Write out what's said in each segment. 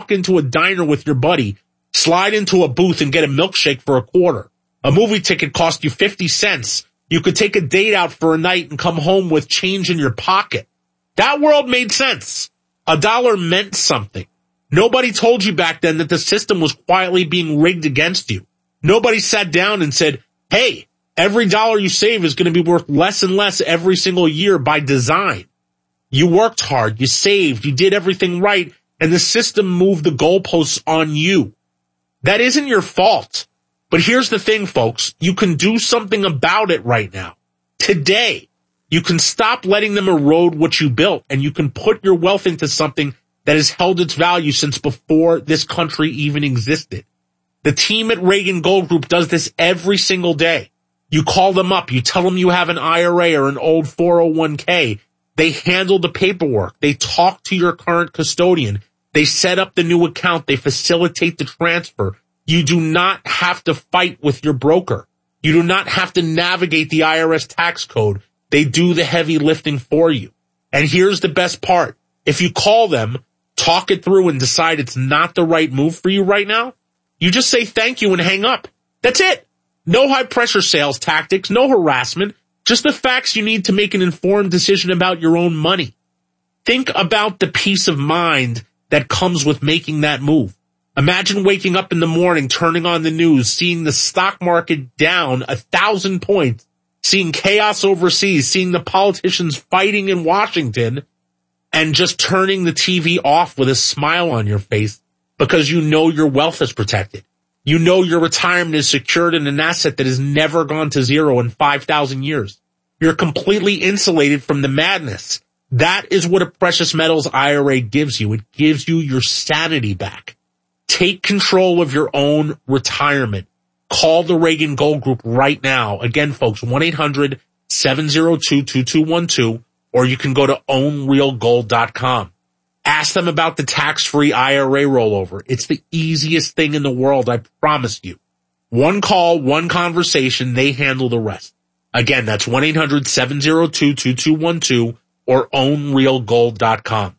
walk into a diner with your buddy, slide into a booth and get a milkshake for $0.25. A movie ticket cost you 50 cents. You could take a date out for a night and come home with change in your pocket. That world made sense. $1 meant something. Nobody told you back then that the system was quietly being rigged against you. Nobody sat down and said, hey, every dollar you save is going to be worth less and less every single year by design. You worked hard, you saved, you did everything right, and the system moved the goalposts on you. That isn't your fault. But here's the thing, folks. You can do something about it right now. Today, you can stop letting them erode what you built, and you can put your wealth into something that has held its value since before this country even existed. The team at Reagan Gold Group does this every single day. You call them up, you tell them you have an IRA or an old 401k. They handle the paperwork. They talk to your current custodian. They set up the new account. They facilitate the transfer. You do not have to fight with your broker. You do not have to navigate the IRS tax code. They do the heavy lifting for you. And here's the best part. If you call them, talk it through, and decide it's not the right move for you right now, you just say thank you and hang up. That's it. No high-pressure sales tactics, no harassment, just the facts you need to make an informed decision about your own money. Think about the peace of mind that comes with making that move. Imagine waking up in the morning, turning on the news, seeing the stock market down 1,000 points, seeing chaos overseas, seeing the politicians fighting in Washington, and just turning the TV off with a smile on your face because you know your wealth is protected. You know your retirement is secured in an asset that has never gone to zero in 5,000 years. You're completely insulated from the madness. That is what a precious metals IRA gives you. It gives you your sanity back. Take control of your own retirement. Call the Reagan Gold Group right now. Again, folks, 1-800-702-2212, or you can go to ownrealgold.com. Ask them about the tax-free IRA rollover. It's the easiest thing in the world, I promise you. One call, one conversation, they handle the rest. Again, that's 1-800-702-2212 or ownrealgold.com.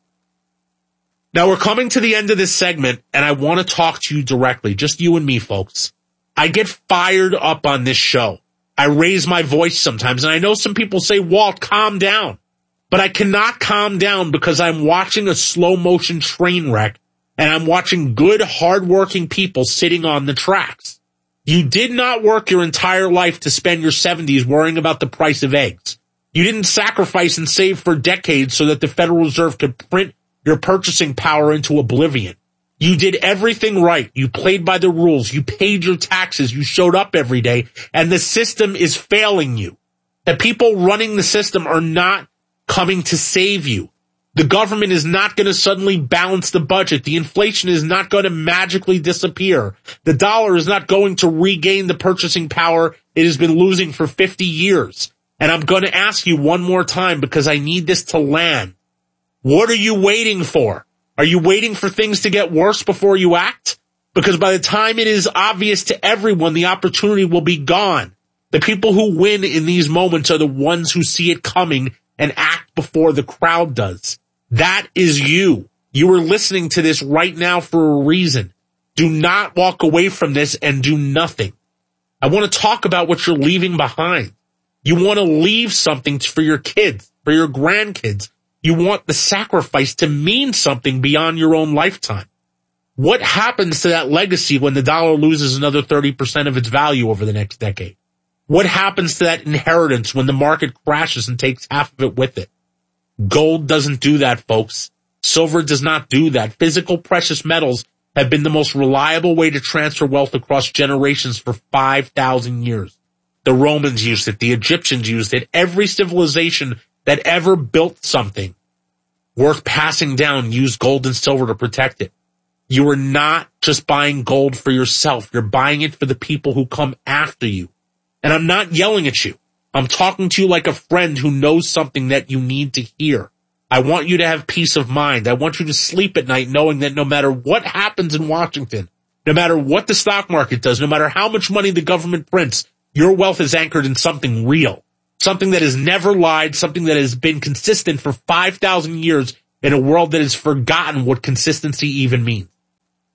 Now, we're coming to the end of this segment, and I want to talk to you directly, just you and me, folks. I get fired up on this show. I raise my voice sometimes, and I know some people say, Walt, calm down. But I cannot calm down because I'm watching a slow-motion train wreck, and I'm watching good, hard-working people sitting on the tracks. You did not work your entire life to spend your 70s worrying about the price of eggs. You didn't sacrifice and save for decades so that the Federal Reserve could print your purchasing power into oblivion. You did everything right. You played by the rules. You paid your taxes. You showed up every day, and the system is failing you. The people running the system are not coming to save you. The government is not going to suddenly balance the budget. The inflation is not going to magically disappear. The dollar is not going to regain the purchasing power it has been losing for 50 years. And I'm going to ask you one more time because I need this to land. What are you waiting for? Are you waiting for things to get worse before you act? Because by the time it is obvious to everyone, the opportunity will be gone. The people who win in these moments are the ones who see it coming and act before the crowd does. That is you. You are listening to this right now for a reason. Do not walk away from this and do nothing. I want to talk about what you're leaving behind. You want to leave something for your kids, for your grandkids. You want the sacrifice to mean something beyond your own lifetime. What happens to that legacy when the dollar loses another 30% of its value over the next decade? What happens to that inheritance when the market crashes and takes half of it with it? Gold doesn't do that, folks. Silver does not do that. Physical precious metals have been the most reliable way to transfer wealth across generations for 5,000 years. The Romans used it. The Egyptians used it. Every civilization that ever built something worth passing down used gold and silver to protect it. You are not just buying gold for yourself. You're buying it for the people who come after you. And I'm not yelling at you. I'm talking to you like a friend who knows something that you need to hear. I want you to have peace of mind. I want you to sleep at night knowing that no matter what happens in Washington, no matter what the stock market does, no matter how much money the government prints, your wealth is anchored in something real, something that has never lied, something that has been consistent for 5,000 years in a world that has forgotten what consistency even means.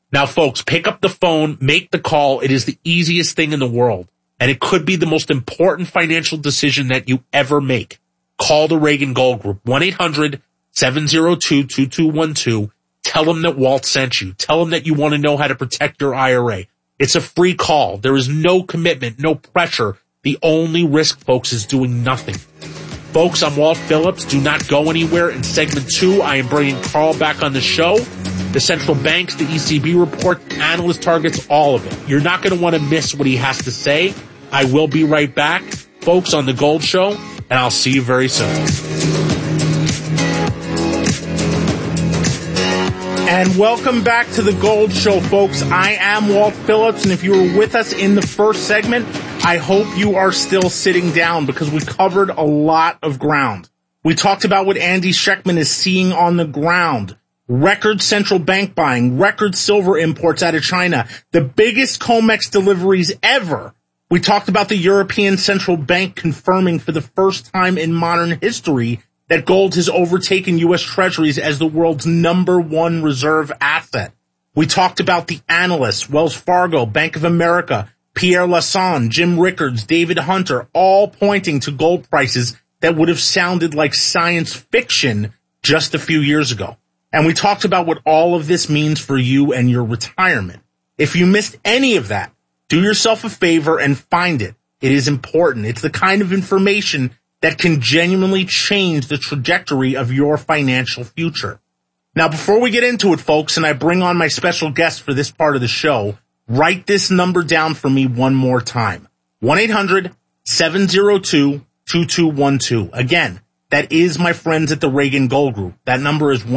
Now, folks, pick up the phone, make the call. It is the easiest thing in the world, and it could be the most important financial decision that you ever make. Call the Reagan Gold Group, 1-800-702-2212. Tell them that Walt sent you. Tell them that you want to know how to protect your IRA. It's a free call. There is no commitment, no pressure. The only risk, folks, is doing nothing. Folks, I'm Walt Phillips. Do not go anywhere. In segment 2, I am bringing Carl back on the show. The central banks, the ECB report, analyst targets, all of it. You're not going to want to miss what he has to say. I will be right back, folks, on The Gold Show, and I'll see you very soon. And welcome back to The Gold Show, folks. I am Walt Phillips, and if you were with us in the first segment, I hope you are still sitting down because we covered a lot of ground. We talked about what Andy Schectman is seeing on the ground. Record central bank buying, record silver imports out of China, the biggest COMEX deliveries ever. We talked about the European Central Bank confirming for the first time in modern history that gold has overtaken U.S. Treasuries as the world's #1 reserve asset. We talked about the analysts, Wells Fargo, Bank of America, Pierre Lassonde, Jim Rickards, David Hunter, all pointing to gold prices that would have sounded like science fiction just a few years ago. And we talked about what all of this means for you and your retirement. If you missed any of that, do yourself a favor and find it. It is important. It's the kind of information that can genuinely change the trajectory of your financial future. Now, before we get into it, folks, and I bring on my special guest for this part of the show, write this number down for me one more time. 1-800-702-2212. Again, that is my friends at the Reagan Gold Group. That number is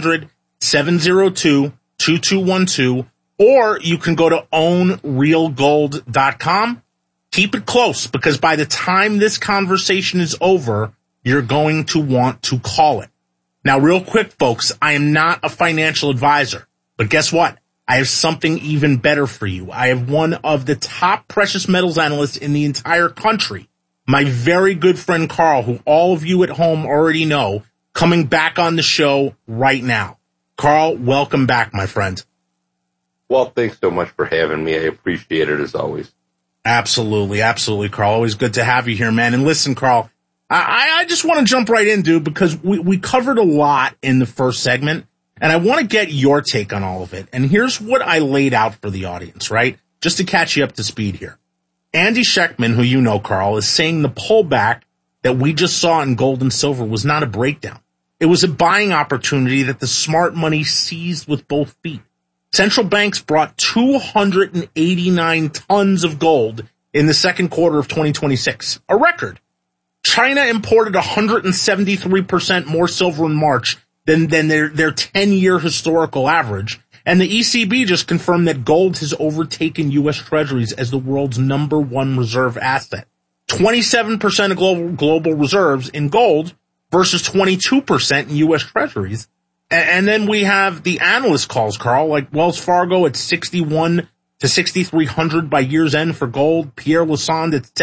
1-800-702-2212, or you can go to ownrealgold.com. Keep it close, because by the time this conversation is over, you're going to want to call it. Now, real quick, folks, I am not a financial advisor, but guess what? I have something even better for you. I have one of the top precious metals analysts in the entire country, my very good friend Carl, who all of you at home already know, coming back on the show right now. Carl, welcome back, my friend. Well, thanks so much for having me. I appreciate it as always. Absolutely, absolutely, Carl. Always good to have you here, man. And listen, Carl, I just want to jump right in, dude, because we covered a lot in the first segment, and I want to get your take on all of it. And here's what I laid out for the audience, right? Just to catch you up to speed here. Andy Schectman, who you know, Carl, is saying the pullback that we just saw in gold and silver was not a breakdown. It was a buying opportunity that the smart money seized with both feet. Central banks brought 289 tons of gold in the second quarter of 2026, a record. China imported 173% more silver in March than their 10-year historical average. And the ECB just confirmed that gold has overtaken U.S. Treasuries as the world's #1 reserve asset. 27% of global reserves in gold versus 22% in U.S. Treasuries. And then we have the analyst calls, Carl, like Wells Fargo at 6,100 to 6,300 by year's end for gold. Pierre Lassonde at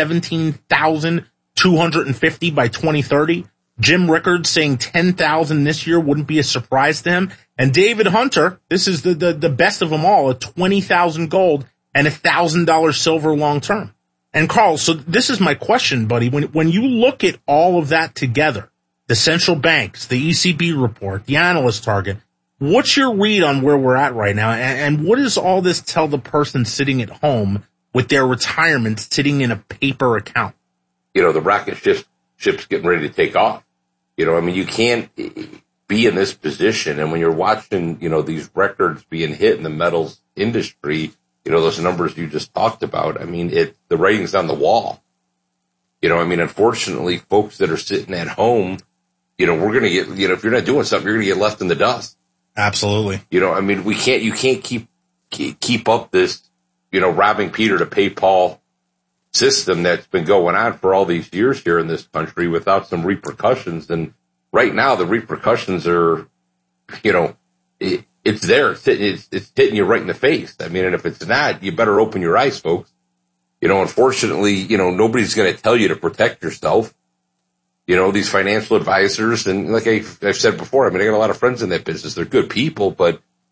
17,250 by 2030. Jim Rickards saying 10,000 this year wouldn't be a surprise to him. And David Hunter, this is the best of them all, at 20,000 gold and $1,000 silver long term. And Carl, so this is my question, buddy. When you look at all of that together, the central banks, the ECB report, the analyst target, what's your read on where we're at right now? And what does all this tell the person sitting at home with their retirement sitting in a paper account? You know, the rocket ship's getting ready to take off. You know, I mean, you can't be in this position. And when you're watching, you know, these records being hit in the metals industry, you know, those numbers you just talked about, I mean, the writing's on the wall. You know, I mean, unfortunately, folks that are sitting at home, you know, we're going to get, you know, if you're not doing something, you're going to get left in the dust. Absolutely. You know, I mean, you can't keep up this, you know, robbing Peter to pay Paul system that's been going on for all these years here in this country without some repercussions. And right now the repercussions are, you know, it's there. It's hitting you right in the face. I mean, and if it's not, you better open your eyes, folks. You know, unfortunately, you know, nobody's going to tell you to protect yourself. You know, these financial advisors, and like I've said before, I mean, I got a lot of friends in that business. They're good people, but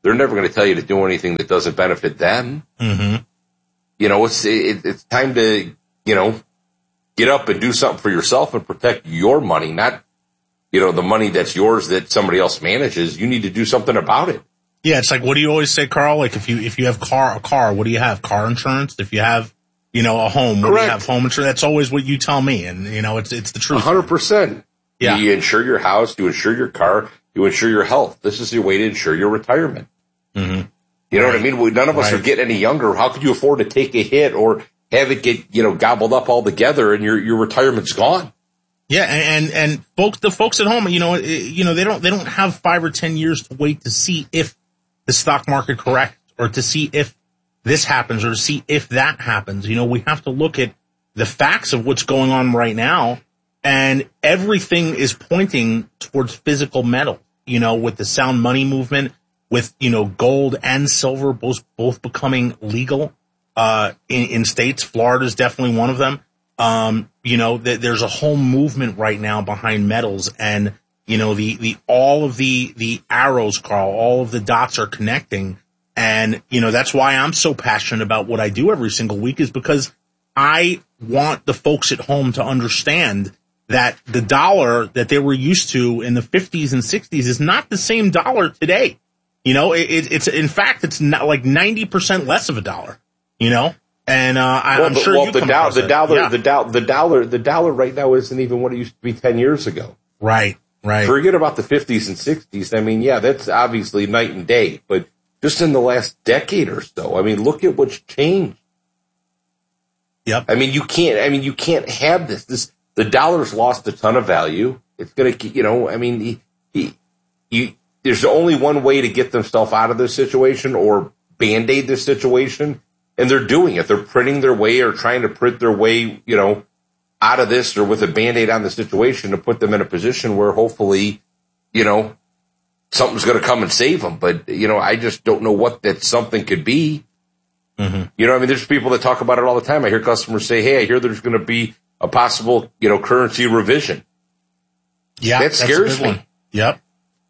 they're never going to tell you to do anything that doesn't benefit them. Mm-hmm. You know, it's time to, you know, get up and do something for yourself and protect your money, not, you know, the money that's yours that somebody else manages. You need to do something about it. Yeah, it's like, what do you always say, Carl? Like, if you have a car, what do you have? Car insurance? If you have, you know, a home, what do you have? Home insurance? That's always what you tell me. And, you know, it's the truth. 100%. Yeah. You insure your house, you insure your car, you insure your health. This is your way to insure your retirement. Mm-hmm. You know what I mean? None of us are getting any younger. How could you afford to take a hit or have it get, you know, gobbled up all together and your retirement's gone? Yeah, and the folks at home, you know, they don't have 5 or 10 years to wait to see if the stock market corrects or to see if this happens or to see if that happens. You know, we have to look at the facts of what's going on right now, and everything is pointing towards physical metal, you know, with the sound money movement, with, you know, gold and silver both becoming legal in states. Florida is definitely one of them. You know, there's a whole movement right now behind metals, and, you know, all of the arrows, Carl, all of the dots are connecting. And, you know, that's why I'm so passionate about what I do every single week, is because I want the folks at home to understand that the dollar that they were used to in the 50s and 60s is not the same dollar today. You know, it's in fact, it's not like 90% less of a dollar, you know? And, I'm sure the dollar right now isn't even what it used to be 10 years ago. Right. Forget about the 50s and 60s. I mean, yeah, that's obviously night and day, but just in the last decade or so, I mean, look at what's changed. Yep. I mean, you can't have this. The dollar's lost a ton of value. It's going to, you know, I mean, there's only one way to get themselves out of this situation or Band-Aid this situation. And they're doing it. They're printing their way or trying to print their way, you know, out of this or with a Band-Aid on the situation to put them in a position where hopefully, you know, something's going to come and save them. But, you know, I just don't know what that something could be. Mm-hmm. You know, I mean, there's people that talk about it all the time. I hear customers say, hey, I hear there's going to be a possible, you know, currency revision. Yeah. That scares me. Yep.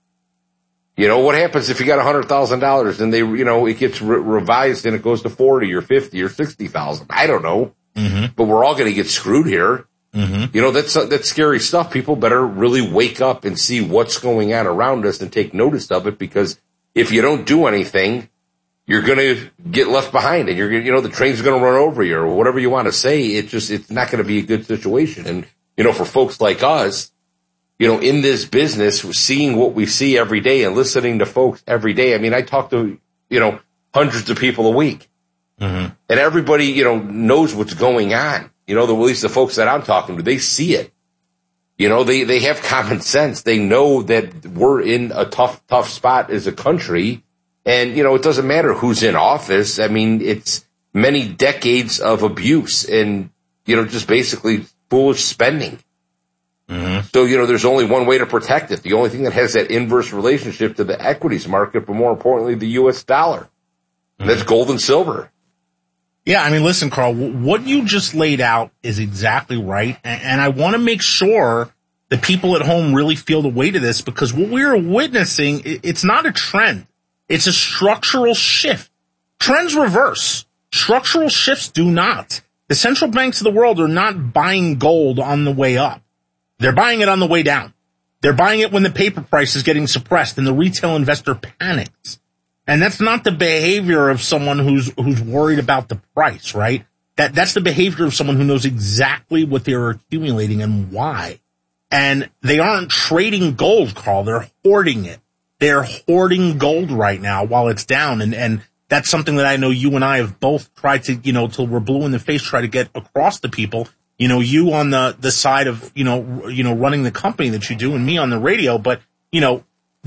You know, what happens if you got $100,000 and they, you know, it gets revised and it goes to 40 or 50 or 60,000? I don't know. Mm-hmm. But we're all going to get screwed here. Mm-hmm. You know, that's scary stuff. People better really wake up and see what's going on around us and take notice of it, because if you don't do anything, you're going to get left behind and you know, the train's going to run over you or whatever you want to say. It's not going to be a good situation. And, you know, for folks like us, you know, in this business, seeing what we see every day and listening to folks every day. I mean, I talk to, you know, hundreds of people a week. Mm-hmm. And everybody, you know, knows what's going on. You know, at least the folks that I'm talking to, they see it. You know, they have common sense. They know that we're in a tough spot as a country. And, you know, it doesn't matter who's in office. I mean, it's many decades of abuse and, you know, just basically foolish spending. Mm-hmm. So, you know, there's only one way to protect it. The only thing that has that inverse relationship to the equities market, but more importantly, the U.S. dollar. And that's gold and silver. Yeah, I mean, listen, Carl, what you just laid out is exactly right. And I want to make sure that people at home really feel the weight of this, because what we're witnessing, it's not a trend. It's a structural shift. Trends reverse. Structural shifts do not. The central banks of the world are not buying gold on the way up. They're buying it on the way down. They're buying it when the paper price is getting suppressed and the retail investor panics. And that's not the behavior of someone who's worried about the price, right? That's the behavior of someone who knows exactly what they're accumulating and why. And they aren't trading gold, Carl. They're hoarding it. They're hoarding gold right now while it's down. And that's something that I know you and I have both tried to, you know, till we're blue in the face, try to get across to people. You know, you on the side of, you know, running the company that you do, and me on the radio. But, you know,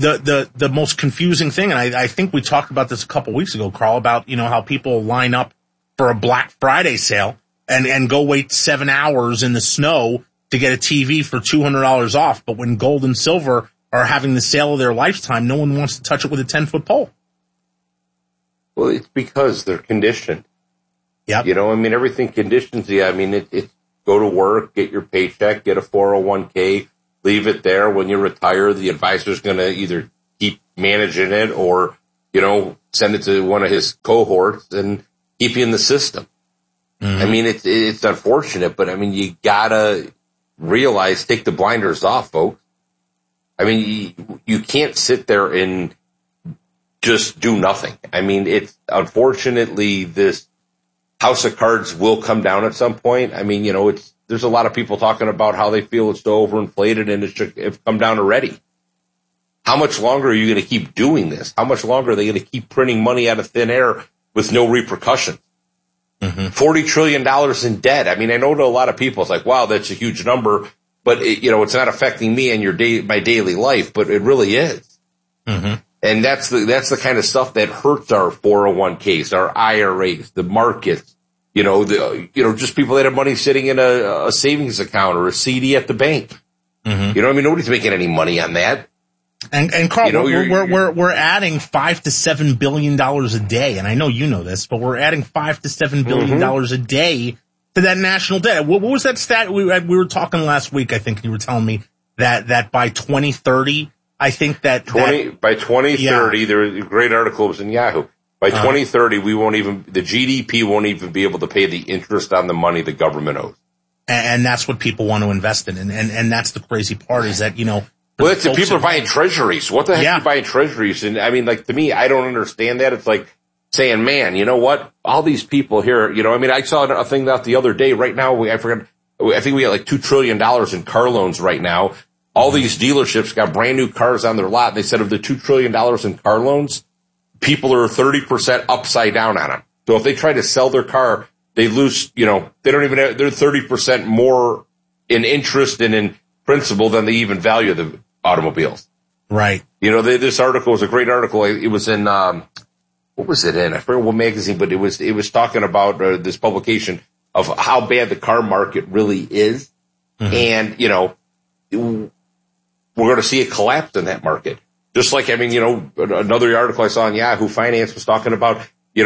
the most confusing thing, and I think we talked about this a couple weeks ago, Carl, about, you know, how people line up for a Black Friday sale and go wait 7 hours in the snow to get a TV for $200 off. But when gold and silver are having the sale of their lifetime, no one wants to touch it with a 10-foot pole. Well, it's because they're conditioned. Yep. You know, I mean, everything conditions you. I mean, it's go to work, get your paycheck, get a 401k, leave it there. When you retire, the advisor's going to either keep managing it or, send it to one of his cohorts and keep you in the system. Mm-hmm. I mean, it's unfortunate, but I mean, you gotta realize, take the blinders off, folks. I mean, you can't sit there and just do nothing. I mean, unfortunately, this house of cards will come down at some point. I mean, there's a lot of people talking about how they feel it's so overinflated and it should have come down already. How much longer are you going to keep doing this? How much longer are they going to keep printing money out of thin air with no repercussions? Mm-hmm. $40 trillion in debt. I mean, I know to a lot of people, it's like, wow, that's a huge number, but it's not affecting me and my daily life, but it really is. Mm-hmm. And that's the kind of stuff that hurts our 401ks, our IRAs, the markets, just people that have money sitting in a savings account or a CD at the bank. Mm-hmm. I mean, nobody's making any money on that. And Carl, we're adding $5 to $7 billion a day, and I know you know this, but we're adding $5 to $7 billion mm-hmm. a day to that national debt. What was that stat we were talking last week? I think you were telling me that by 2030, I think by 2030, there was a great article, it was in Yahoo. By 2030, the GDP won't even be able to pay the interest on the money the government owes. And that's what people want to invest in, and that's the crazy part is that Well, people are buying treasuries. What the heck are you buying treasuries? And I mean, like, to me, I don't understand that. It's like saying, man, you know what? All these people here, I mean, I saw a thing out the other day. Right now, I think we got like $2 trillion in car loans right now. All these dealerships got brand new cars on their lot. They said of the $2 trillion in car loans, people are 30% upside down on them. So if they try to sell their car, they lose, they don't even have, they're 30% more in interest and in principal than they even value the automobiles. Right. This article was a great article. It was in, what was it in? I forget what magazine, but it was talking about this publication of how bad the car market really is. Mm-hmm. And, we're going to see a collapse in that market. Just like, I mean, another article I saw in Yahoo Finance was talking about,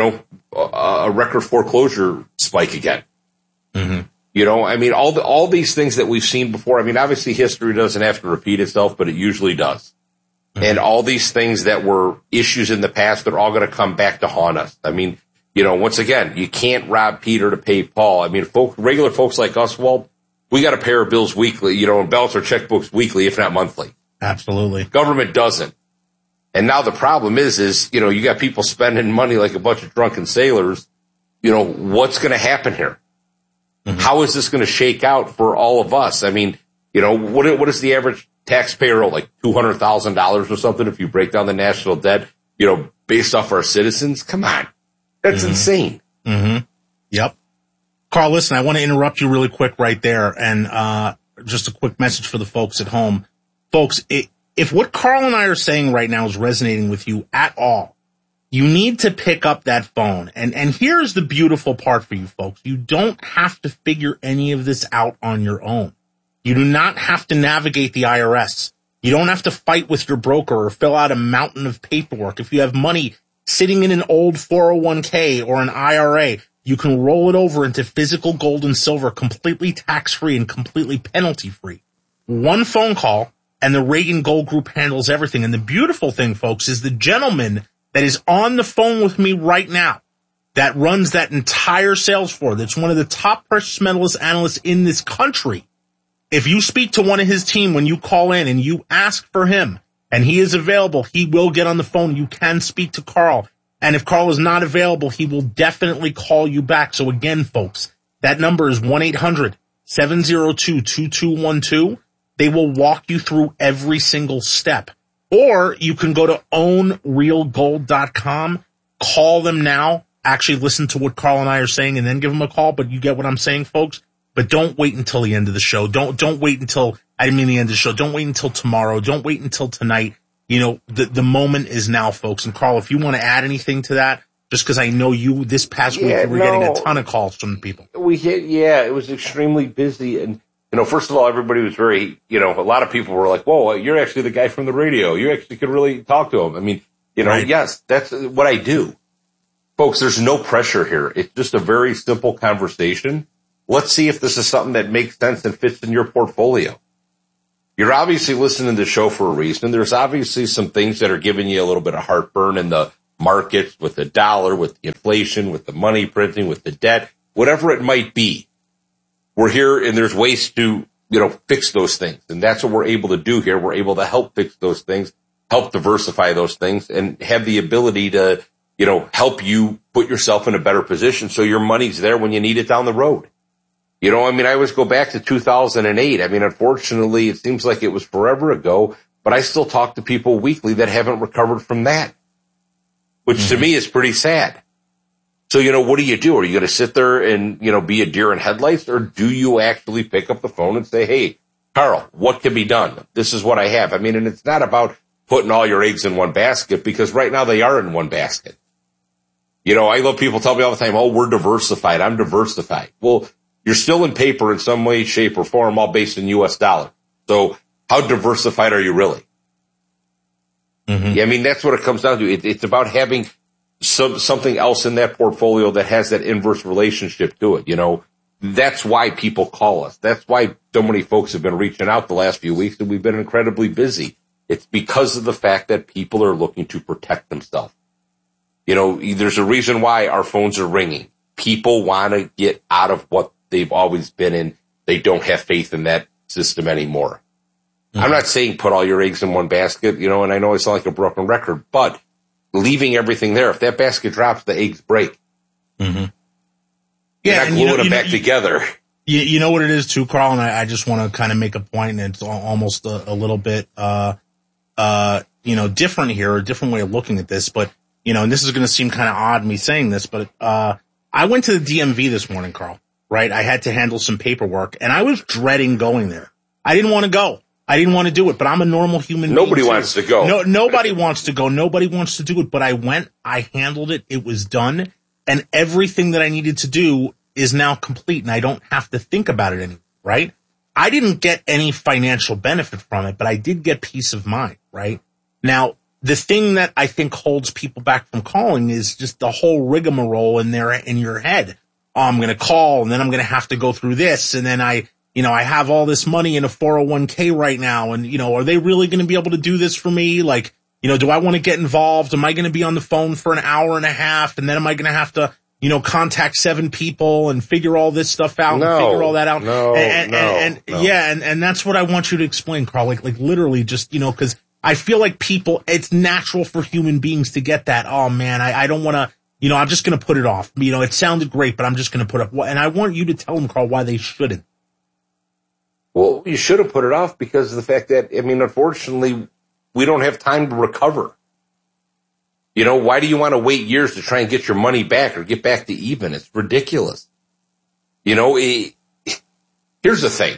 a record foreclosure spike again. Mm-hmm. I mean, all these things that we've seen before. I mean, obviously history doesn't have to repeat itself, but it usually does. Mm-hmm. And all these things that were issues in the past, they're all going to come back to haunt us. I mean, once again, you can't rob Peter to pay Paul. I mean, regular folks like us, Walt, we got to pay our bills weekly, and balance our checkbooks weekly, if not monthly. Absolutely. Government doesn't. And now the problem is, you got people spending money like a bunch of drunken sailors. What's going to happen here? Mm-hmm. How is this going to shake out for all of us? I mean, what is the average taxpayer owe? Like $200,000 or something if you break down the national debt, based off our citizens? Come on. That's mm-hmm. insane. Mm-hmm. Yep. Carl, listen, I want to interrupt you really quick right there. And just a quick message for the folks at home. Folks, if what Carl and I are saying right now is resonating with you at all, you need to pick up that phone. And here's the beautiful part for you folks. You don't have to figure any of this out on your own. You do not have to navigate the IRS. You don't have to fight with your broker or fill out a mountain of paperwork. If you have money sitting in an old 401k or an IRA, you can roll it over into physical gold and silver completely tax-free and completely penalty-free. One phone call, and the Reagan Gold Group handles everything. And the beautiful thing, folks, is the gentleman that is on the phone with me right now that runs that entire sales floor, that's one of the top precious metals analysts in this country. If you speak to one of his team when you call in and you ask for him, and he is available, he will get on the phone. You can speak to Carl. And if Carl is not available, he will definitely call you back. So again, folks, that number is 1-800-702-2212. They will walk you through every single step. Or you can go to ownrealgold.com, call them now, actually listen to what Carl and I are saying, and then give them a call. But you get what I'm saying, folks? But don't wait until the end of the show. Don't wait until, I didn't mean the end of the show. Don't wait until tomorrow. Don't wait until tonight. The moment is now, folks. And Carl, if you want to add anything to that, just because I know this past week you were getting a ton of calls from people. It was extremely busy. And, first of all, everybody was very, a lot of people were like, whoa, you're actually the guy from the radio. You actually could really talk to him. I mean, right. Yes, that's what I do. Folks, there's no pressure here. It's just a very simple conversation. Let's see if this is something that makes sense and fits in your portfolio. You're obviously listening to the show for a reason. There's obviously some things that are giving you a little bit of heartburn in the markets, with the dollar, with the inflation, with the money printing, with the debt, whatever it might be. We're here and there's ways to, fix those things. And that's what we're able to do here. We're able to help fix those things, help diversify those things, and have the ability to, help you put yourself in a better position so your money's there when you need it down the road. I always go back to 2008. Unfortunately, it seems like it was forever ago, but I still talk to people weekly that haven't recovered from that, which to me is pretty sad. So, what do? Are you going to sit there and, be a deer in headlights, or do you actually pick up the phone and say, hey, Carl, what can be done? This is what I have. And it's not about putting all your eggs in one basket, because right now they are in one basket. I love people tell me all the time, oh, we're diversified. I'm diversified. Well, you're still in paper in some way, shape, or form, all based in U.S. dollar. So how diversified are you really? Yeah, that's what it comes down to. It's about having something else in that portfolio that has that inverse relationship to it. That's why people call us. That's why so many folks have been reaching out the last few weeks, and we've been incredibly busy. It's because of the fact that people are looking to protect themselves. There's a reason why our phones are ringing. People want to get out of what they've always been in. They don't have faith in that system anymore. I'm not saying put all your eggs in one basket, and I know I sound like a broken record, but leaving everything there. If that basket drops, the eggs break. Yeah, you're not gluing them back together. You know what it is too, Carl, and I just want to kind of make a point, and it's almost a little bit, different here, a different way of looking at this, but, and this is going to seem kind of odd me saying this, but, I went to the DMV this morning, Carl, right? I had to handle some paperwork, and I was dreading going there. I didn't want to go. I didn't want to do it, but I'm a normal human being. Nobody wants to go. No, nobody wants to go. Nobody wants to do it, but I went, I handled it, it was done, and everything that I needed to do is now complete, and I don't have to think about it anymore, right? I didn't get any financial benefit from it, but I did get peace of mind, right? Now, the thing that I think holds people back from calling is just the whole rigmarole in your head. Oh, I'm going to call, and then I'm going to have to go through this, and then I have all this money in a 401k right now, and, are they really going to be able to do this for me? Like, do I want to get involved? Am I going to be on the phone for an hour and a half, and then am I going to have to, contact 7 people and figure all this stuff out and figure all that out? No. Yeah, and that's what I want you to explain, Carl. Like literally just, because I feel like it's natural for human beings to get that. Oh man, I don't want to, I'm just going to put it off. It sounded great, but I'm just going to put it off. And I want you to tell them, Carl, why they shouldn't. Well, you should have put it off because of the fact that, unfortunately, we don't have time to recover. Why do you want to wait years to try and get your money back or get back to even? It's ridiculous. Here's the thing.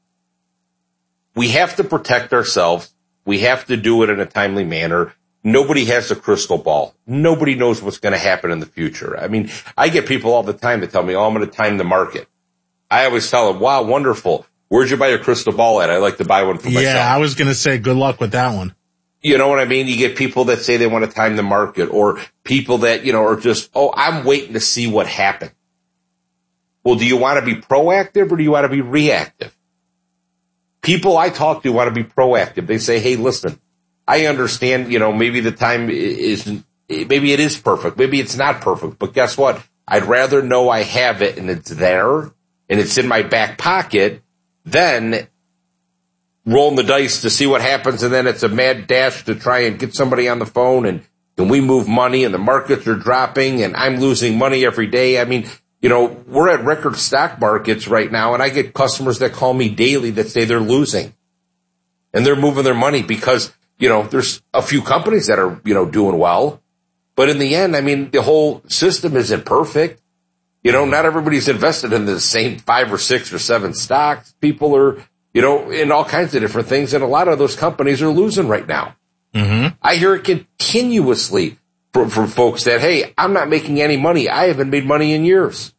We have to protect ourselves. We have to do it in a timely manner. Nobody has a crystal ball. Nobody knows what's going to happen in the future. I get people all the time that tell me, oh, I'm going to time the market. I always tell them, wow, wonderful. Where'd you buy your crystal ball at? I like to buy one for myself. Yeah, I was going to say good luck with that one. You know what I mean? You get people that say they want to time the market, or people that, are just, oh, I'm waiting to see what happens. Well, do you want to be proactive or do you want to be reactive? People I talk to want to be proactive. They say, hey, listen, I understand, maybe the time isn't, maybe it is perfect. Maybe it's not perfect, but guess what? I'd rather know I have it and it's there and it's in my back pocket than rolling the dice to see what happens, and then it's a mad dash to try and get somebody on the phone, and can we move money, and the markets are dropping, and I'm losing money every day. We're at record stock markets right now, and I get customers that call me daily that say they're losing. And they're moving their money because, there's a few companies that are, doing well. But in the end, the whole system isn't perfect. Not everybody's invested in the same 5 or 6 or 7 stocks. People are, in all kinds of different things. And a lot of those companies are losing right now. Mm-hmm. I hear it continuously from folks that, hey, I'm not making any money. I haven't made money in years.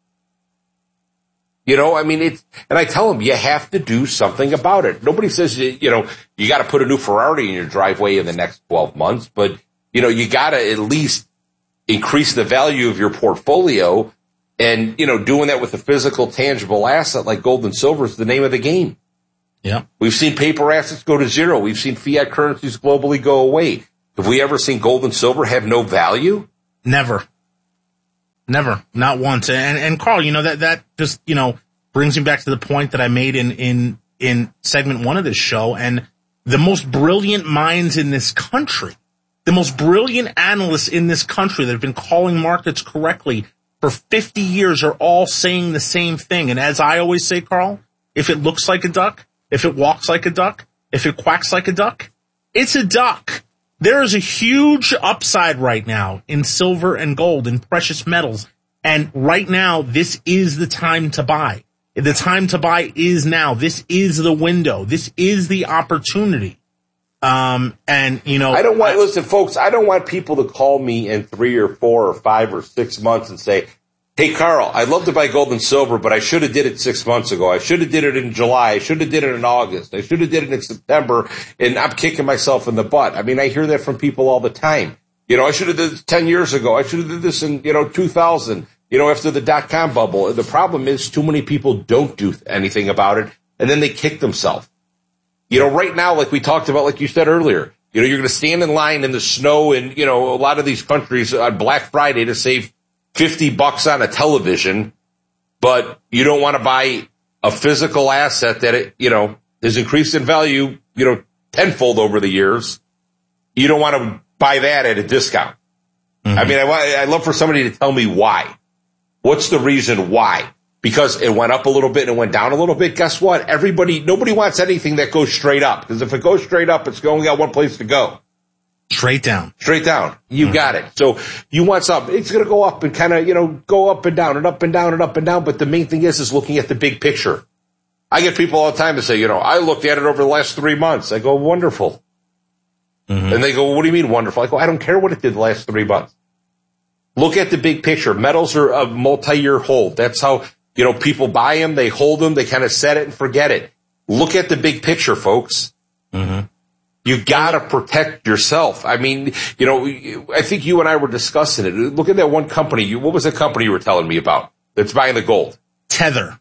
And I tell them, you have to do something about it. Nobody says, you got to put a new Ferrari in your driveway in the next 12 months, but, you got to at least increase the value of your portfolio. And, doing that with a physical, tangible asset like gold and silver is the name of the game. Yeah. We've seen paper assets go to zero. We've seen fiat currencies globally go away. Have we ever seen gold and silver have no value? Never. Not once. And Carl, that just, brings me back to the point that I made in segment 1 of this show. And the most brilliant minds in this country, the most brilliant analysts in this country that have been calling markets correctly for 50 years are all saying the same thing. And as I always say, Carl, if it looks like a duck, if it walks like a duck, if it quacks like a duck, it's a duck. There is a huge upside right now in silver and gold and precious metals. And right now, this is the time to buy. The time to buy is now. This is the window. This is the opportunity. Listen, folks, I don't want people to call me in 3 or 4 or 5 or 6 months and say, hey, Carl, I'd love to buy gold and silver, but I should have did it 6 months ago. I should have did it in July. I should have did it in August. I should have did it in September, and I'm kicking myself in the butt. I mean, I hear that from people all the time. I should have did this 10 years ago. I should have did this in, 2000, after the dot-com bubble. The problem is too many people don't do anything about it, and then they kick themselves. Right now, like we talked about, like you said earlier, you're going to stand in line in the snow in, a lot of these countries on Black Friday to save $50 on a television, but you don't want to buy a physical asset that, has increased in value, tenfold over the years. You don't want to buy that at a discount. Mm-hmm. I mean, I'd love for somebody to tell me why. What's the reason why? Because it went up a little bit and it went down a little bit. Guess what? Nobody wants anything that goes straight up. Because if it goes straight up, it's only got one place to go. Straight down. You got it. So you want something. It's going to go up and kind of, go up and down and up and down and up and down. But the main thing is looking at the big picture. I get people all the time to say, I looked at it over the last 3 months. I go, wonderful. Mm-hmm. And they go, what do you mean wonderful? I go, I don't care what it did the last 3 months. Look at the big picture. Metals are a multi-year hold. That's how, people buy them, they hold them, they kind of set it and forget it. Look at the big picture, folks. Mm-hmm. You gotta protect yourself. I mean, I think you and I were discussing it. Look at that one company. What was the company you were telling me about that's buying the gold? Tether.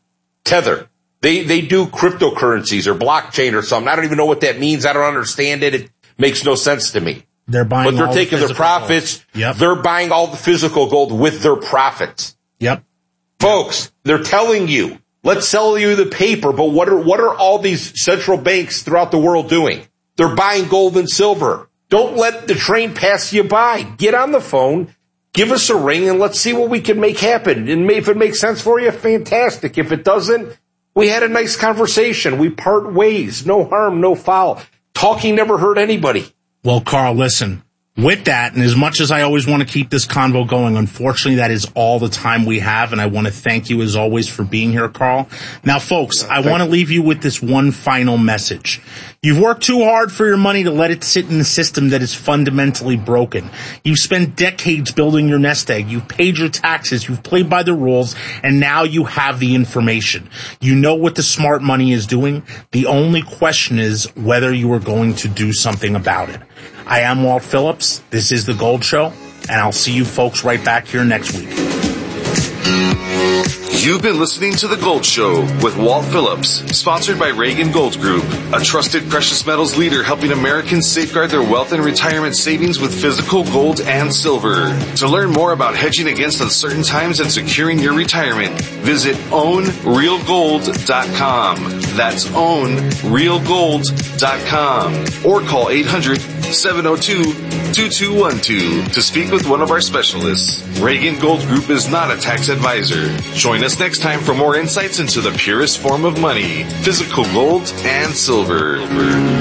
They do cryptocurrencies or blockchain or something. I don't even know what that means. I don't understand it. It makes no sense to me. They're buying, but they're taking their profits. Yep. They're buying all the physical gold with their profits. Yep. Folks, they're telling you, let's sell you the paper, but what are all these central banks throughout the world doing? They're buying gold and silver. Don't let the train pass you by. Get on the phone, give us a ring, and let's see what we can make happen. And if it makes sense for you, fantastic. If it doesn't, we had a nice conversation. We part ways. No harm, no foul. Talking never hurt anybody. Well, Carl, listen, with that, and as much as I always want to keep this convo going, unfortunately, that is all the time we have, and I want to thank you, as always, for being here, Carl. Now, folks, I want to leave you with this one final message. You've worked too hard for your money to let it sit in a system that is fundamentally broken. You've spent decades building your nest egg. You've paid your taxes. You've played by the rules, and now you have the information. You know what the smart money is doing. The only question is whether you are going to do something about it. I am Walt Phillips. This is The Gold Show, and I'll see you folks right back here next week. You've been listening to The Gold Show with Walt Phillips, sponsored by Reagan Gold Group, a trusted precious metals leader helping Americans safeguard their wealth and retirement savings with physical gold and silver. To learn more about hedging against uncertain times and securing your retirement, visit ownrealgold.com. That's ownrealgold.com. Or call 800-702-2212 to speak with one of our specialists. Reagan Gold Group is not a tax advisor. Join us next time for more insights into the purest form of money, physical gold and silver.